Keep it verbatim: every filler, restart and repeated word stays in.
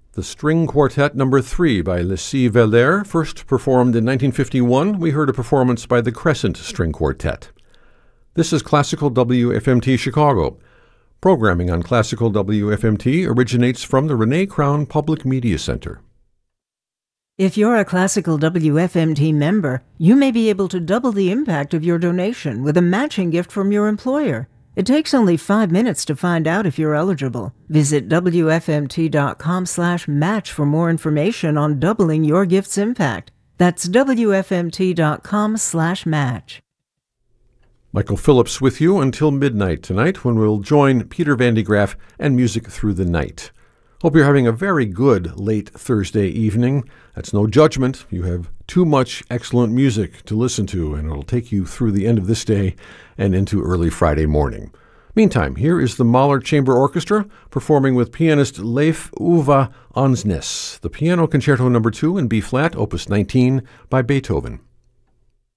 The String Quartet Number three by Lacy Valère, first performed in nineteen fifty-one. We heard a performance by the Crescent String Quartet. This is Classical W F M T Chicago. Programming on Classical W F M T originates from the Renee Crown Public Media Center. If you're a Classical W F M T member, you may be able to double the impact of your donation with a matching gift from your employer. It takes only five minutes to find out if you're eligible. Visit W F M T dot com slash match for more information on doubling your gift's impact. That's W F M T dot com slash match. Michael Phillips with you until midnight tonight, when we'll join Peter Van de Graaff and Music Through the Night. Hope you're having a very good late Thursday evening. That's no judgment. You have too much excellent music to listen to, and it'll take you through the end of this day and into early Friday morning. Meantime, here is the Mahler Chamber Orchestra performing with pianist Leif Ove Ansnes, the Piano Concerto Number two in B-flat, Opus nineteen by Beethoven.